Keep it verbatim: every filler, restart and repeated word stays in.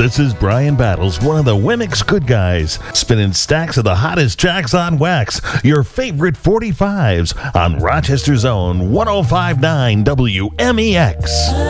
This is Brian Battles, one of the Wemix good guys, spinning stacks of the hottest jacks on wax, your favorite forty-fives on Rochester's own one oh five point nine W M E X.